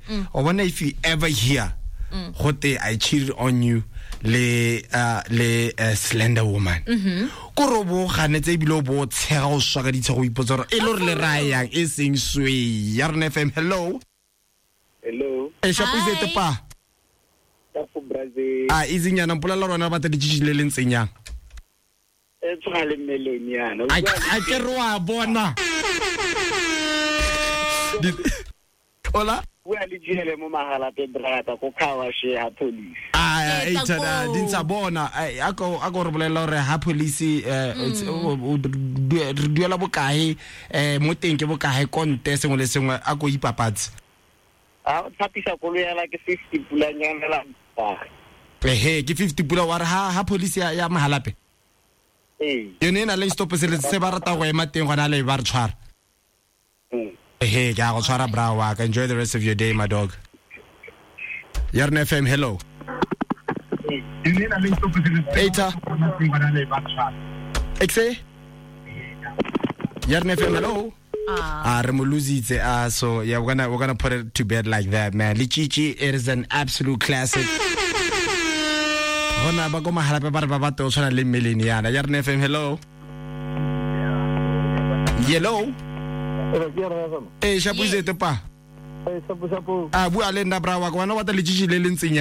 I wonder if you ever hear what I cheated on you le Slender Woman. Ko bo ganetse bilo bo tshega o swa ka ditshego ipotsa re e lo re le rayang e seng sway. Yarn FM, hello. Hello. Shapuzete pa. Tapo Brazil. Izinyana mpolela rona ba tla dijile le ntsenyang. E tswa le meloniana. A ke roa bona. Hola. We are le mo magala te brata ko khawa she ha police. Tana dinsa bona a go re bolela re ha police duela bokae mo teng ke bokae konte sengwe le sengwe a go ipapatsa. Tapisa kolo ya la ke 50 pulanyana la. Ke 50 pula wa ha police ya mahalape. Yone na le stop se ba rata go ema teng gona le ba re tshwara. Ke a go tshwara brawa. Enjoy the rest of your day, my dog. Yarn FM, hello. Eta. Exe. Yarn FM, hello. Remoluzitse so yeah, we're gonna put it to bed like that, man. Lichichi, it is an absolute classic. Hona ba go mahala pe ba re ba batla o tshwana le millennial. Yarn FM, hello. Hello. Shapuzete pa. Shapu. Bua le nna brawa ko wana wa tla lichichi le lentseng